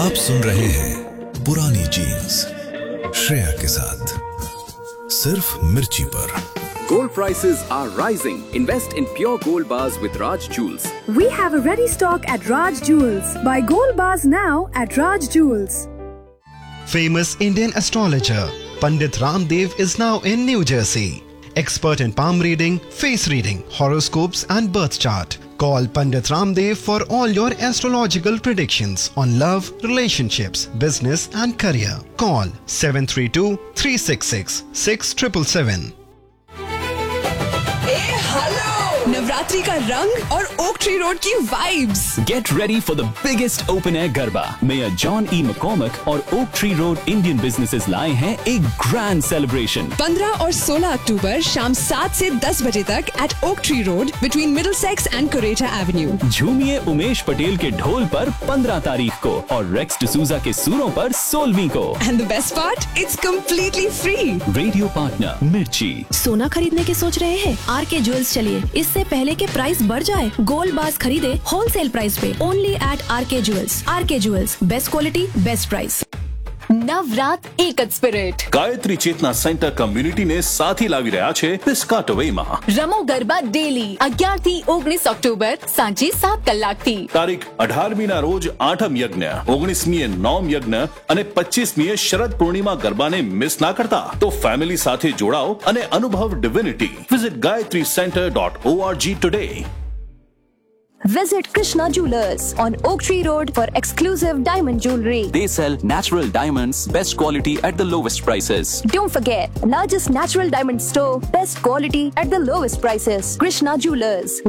आप सुन रहे हैं पुरानी जीन्स श्रेया के साथ सिर्फ मिर्ची पर। Gold prices are rising. Invest in pure gold bars with Raj Jewels. We have a ready stock at Raj Jewels. Buy gold bars now at Raj Jewels. Famous Indian astrologer Pandit Ramdev is now in New Jersey. Expert in palm reading, face reading, horoscopes and birth chart. Call Pandit Ramdev for all your astrological predictions on love, relationships, business and career. Call 732-366-6777. Navratri का रंग और oak tree road की vibes. Get ready for the biggest open air garba. Mayor John E McCormack और oak tree road Indian businesses लाए हैं एक grand celebration. 15 और 16 अक्टूबर शाम 7 से 10 बजे तक eight oak tree road between Middlesex and कुरेटा Avenue. झूमिए Umesh Patel के ढोल पर 15 तारीख को और रेक्स डिसूजा के सुरों पर 16वीं को। And the best part, it's completely free. Radio partner मिर्ची। सोना खरीदने की सोच रहे हैं? आरके ज्वेल्स चलिए, इससे पहले के प्राइस बढ़ जाए। गोल्ड बार्स खरीदे होलसेल प्राइस पे only eight R K jewels. R K jewels, best quality best price. Navrat એક જ સ્પિરિટ ગાયત્રી ચેતના સેન્ટર કમ્યુનિટીને સાથી લાવી રહ્યા છે પિસ્કાટોવેમાં રમો ગરબા ડેલી 11 થી 19 ઓક્ટોબર સાંજે 7 કલાકથી તારીખ 18મી ના રોજ આઠમ યજ્ઞ, 19મીએ નોમ યજ્ઞ અને 25મીએ શરદ પૂર્ણિમા ગરબાને મિસ ના કરતા તો ફેમિલી સાથે જોડાઓ અને અનુભવ divinity. Visit gayatricentre.org today. Visit Krishna Jewelers on Oak Tree Road for exclusive diamond jewelry. They sell natural diamonds, best quality at the lowest prices. Don't forget, largest natural diamond store, best quality at the lowest prices. Krishna Jewelers.